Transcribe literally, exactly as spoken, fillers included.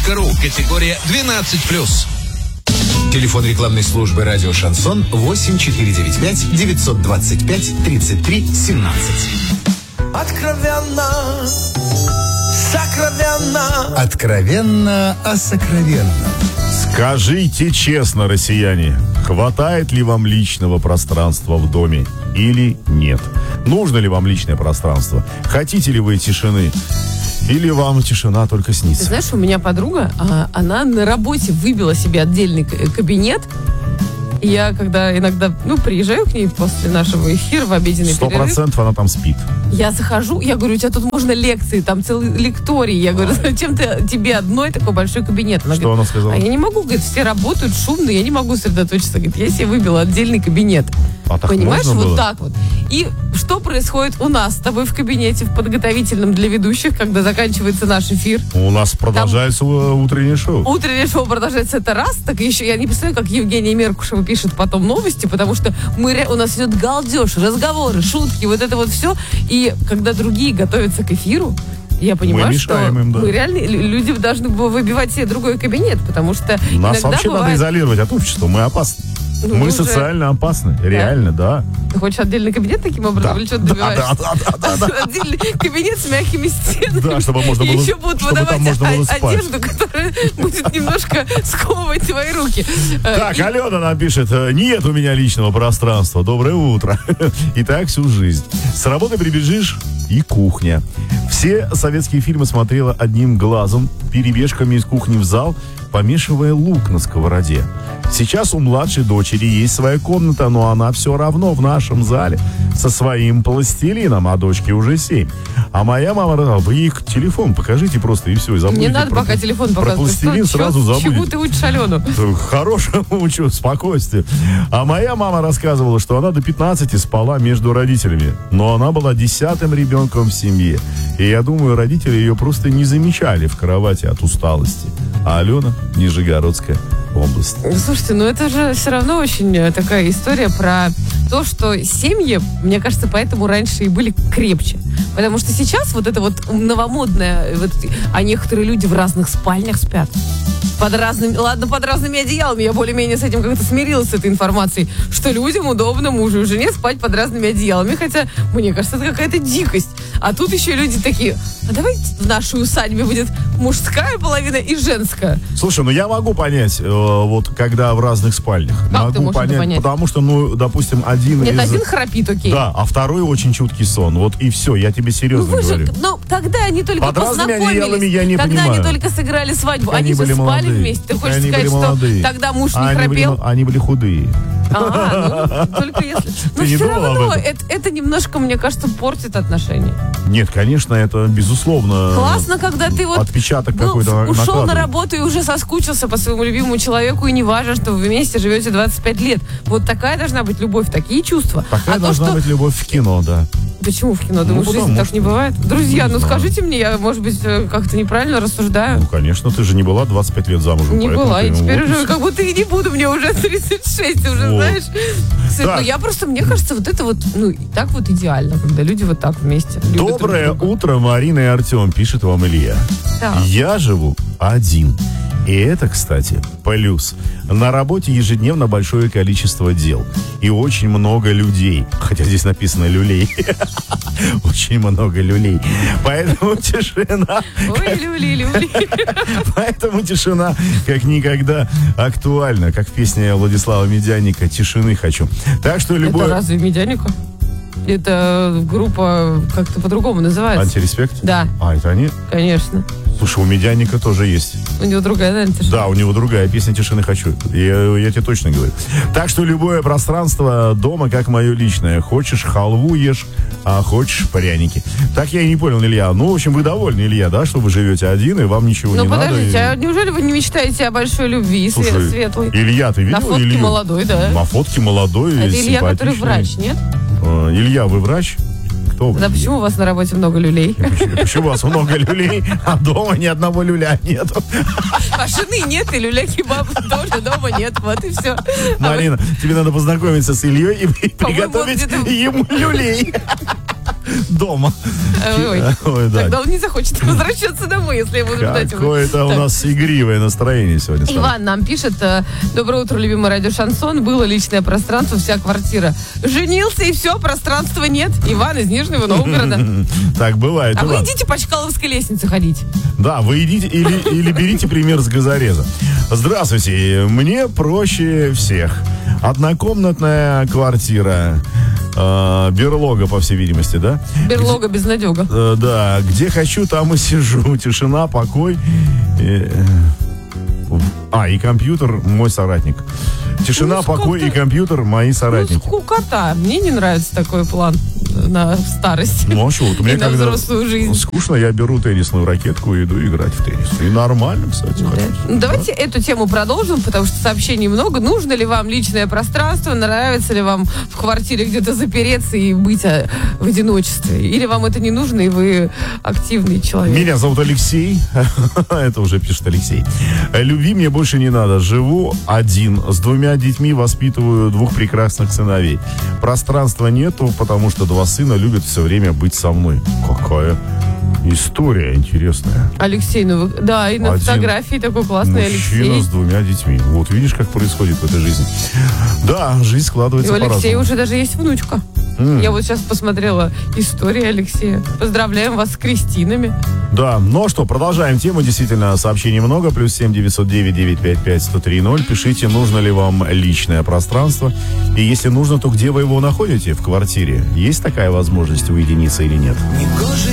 точка ру. Категория двенадцать плюс. Телефон рекламной службы «Радио Шансон» восемь четыре девять пять девятьсот двадцать пять тридцать три семнадцать. Откровенно, сокровенно. Откровенно о сокровенном. Скажите честно, россияне, хватает ли вам личного пространства в доме или нет? Нужно ли вам личное пространство? Хотите ли вы тишины? Или вам тишина только снится? Ты знаешь, у меня подруга, она на работе выбила себе отдельный кабинет. И я, когда иногда, ну, приезжаю к ней после нашего эфира в обеденный Сто перерыв. процентов она там спит. Я захожу, я говорю, у тебя тут можно лекции, там целый лекторий. Я говорю, зачем ты, тебе одной такой большой кабинет? Она Что говорит, она сказала? А я не могу, говорит, все работают шумно, я не могу сосредоточиться. Говорит, я себе выбила отдельный кабинет. А так понимаешь, можно вот было? так вот. И что происходит у нас с тобой в кабинете, в подготовительном для ведущих, когда заканчивается наш эфир? У нас продолжается там утреннее шоу. Утреннее шоу продолжается, это раз. Так еще я не представляю, как Евгения Меркушева пишет потом новости, потому что мы, у нас идет галдеж, разговоры, шутки, вот это вот все. И когда другие готовятся к эфиру, я понимаю, мы что им, да. мы реально, люди должны выбивать себе другой кабинет, потому что нас иногда вообще бывает... надо изолировать от общества, мы опасны. Ну, мы уже... социально опасны, да? Реально, да. Ты хочешь отдельный кабинет таким образом? Да. Или что ты Да, добиваешься? да, да, да, да, да. Отдельный кабинет с мягкими стенами. Да, чтобы можно было, и еще будут чтобы выдавать там можно было спать. одежду, которая будет немножко сковывать твои руки. Так, И... Алена нам пишет: нет у меня личного пространства. Доброе утро. И так всю жизнь. С работы прибежишь и кухня. Все советские фильмы смотрела одним глазом, перебежками из кухни в зал, помешивая лук на сковороде. Сейчас у младшей дочери есть своя комната, но она все равно в нашем зале со своим пластилином, а дочке уже семь. А моя мама говорила: вы их телефон покажите просто и все, и забудете. Не надо про, пока телефон про показывать. пластилин Что, сразу чё, забудете. Чему ты учишь Алену? Хорошему учу, спокойствие. А моя мама рассказывала, что она до пятнадцати спала между родителями, но она была десятым ребенком в семье. И я думаю, родители ее просто не замечали в кровати от усталости. А Алена — Нижегородская область. Слушайте, ну это же все равно очень такая история про то, что семьи, мне кажется, поэтому раньше и были крепче. Потому что сейчас вот это вот новомодное, вот, а некоторые люди в разных спальнях спят. Под разными, ладно, под разными одеялами. Я более-менее с этим как-то смирилась, с этой информацией, что людям удобно, мужу и жене, спать под разными одеялами. Хотя, мне кажется, это какая-то дикость. А тут еще люди такие: а давайте в нашей усадьбе будет мужская половина и женская. Слушай, ну я могу понять, э, вот когда в разных спальнях. Как могу ты можешь это понять? Потому что, ну, допустим, один Нет, из... один храпит, окей. Да, а второй очень чуткий сон. Вот и все, я тебе серьезно Ну, вы говорю. же, ну, тогда они только Под разными одеялами познакомились. я не когда понимаю. они только сыграли свадьбу. Они Они, же были спали молодые. вместе. Ты хочешь Они сказать, были что молодые. тогда муж не они храпел? Были, они были худые. А, ну, только если... Но не все думала об равно, этом? это, это немножко, мне кажется, портит отношения. Нет, конечно, это безусловно. Классно, когда ты вот Отпечаток был, какой-то ушел на накладывает. работу и уже соскучился по своему любимому человеку, и не важно, что вы вместе живете двадцать пять лет. Вот такая должна быть любовь, такие чувства. Такая а должна то, что... быть любовь в кино, да. Почему в кино? Думаешь, Ну, в жизни потому так что- не бывает? Друзья, Не ну знаю. скажите мне, я, может быть, э, как-то неправильно рассуждаю. Ну, конечно, ты же не была двадцать пять лет замужем. Не поэтому была, ты, и ну, теперь вот уже и как будто и не буду, мне уже тридцать шесть, уже, Вот. знаешь. Свет, Так. ну я просто, мне кажется, вот это вот, ну, и так вот идеально, когда люди вот так вместе любят друг Доброе друга. утро, Марина и Артем, пишет вам Илья. Да. Я живу один. И это, кстати, плюс. На работе ежедневно большое количество дел. И очень много людей. Хотя здесь написано люлей. Очень много люлей. Поэтому тишина... Ой, люли, люли. Поэтому тишина как никогда актуальна. Как в песне Владислава Медяника «Тишины хочу». Так что любой... Это разве Медяника? Это группа как-то по-другому называется. Антиреспект? Да, А, это они? конечно. Слушай, у Медяника тоже есть. У него другая, наверное, тишина. Да, у него другая песня «Тишины хочу». Я, я тебе точно говорю. Так что любое пространство дома, как мое личное. Хочешь халву ешь, а хочешь пряники. Так я и не понял, Илья. Ну, в общем, вы довольны, Илья, да, что вы живете один, и вам ничего Ну не надо. подождите, и- а неужели вы не мечтаете о большой любви и Слушай, свет- светлой? Илья, ты видел На фотке Илью? молодой, да. На фотке молодой, Это Илья, который симпатичный. врач, нет? Э, Илья, вы врач? Кто вы? Да почему у вас на работе много люлей? Почему, почему у вас много люлей, а дома ни одного люля нету? А жены нет, и люля-кебаб тоже дома нет. Вот и все. Марина, тебе надо познакомиться с Ильей и По-моему, приготовить он где-то- ему люлей. дома. Ой, Ой, да. тогда он не захочет возвращаться домой, если я буду ждать его. Какое-то у Так. нас игривое настроение сегодня стало. Иван нам пишет: э, доброе утро, любимый радио Шансон. Было личное пространство, вся квартира. Женился, и все, пространства нет. Иван из Нижнего Новгорода. Так бывает, А вы Иван. идите по Чкаловской лестнице ходить. Да, вы идите или, или берите пример с газореза. Здравствуйте, мне проще всех. Однокомнатная квартира, э, берлога, по всей видимости, да? Берлога безнадега. Э, да, где хочу, там и сижу. Тишина, покой. Э, А, и компьютер мой соратник. Тишина, Ну, покой и как-то- компьютер мои Ну, соратники. скукота. Мне не нравится такой план на старость. Ну, а что, вот у меня И на когда взрослую жизнь. скучно, я беру теннисную ракетку и иду играть в теннис. И нормально, кстати. Да. Ну, давайте эту тему продолжим, потому что сообщений много. Нужно ли вам личное пространство? Нравится ли вам в квартире где-то запереться и быть а, в одиночестве? Или вам это не нужно, и вы активный человек? Меня зовут Алексей. Это уже пишет Алексей. Любви мне больше не надо. Живу один. С двумя детьми воспитываю двух прекрасных сыновей. Пространства нету, потому что два сына любят все время быть со мной. Какая история интересная. Алексей, ну вы... Да, и на Один фотографии такой классный Мужчина Алексей. с двумя детьми. Вот видишь, как происходит в этой жизни. Да, жизнь И складывается у Алексея по-разному. уже даже есть внучка. Я вот сейчас посмотрела историю Алексея. Поздравляем вас с крестинами. Да, ну а что, продолжаем тему. Действительно, сообщений много. Плюс семь девятьсот девять девятьсот пятьдесят пять сто три ноль. Пишите, нужно ли вам личное пространство. И если нужно, то где вы его находите? В квартире. Есть такая возможность уединиться или нет?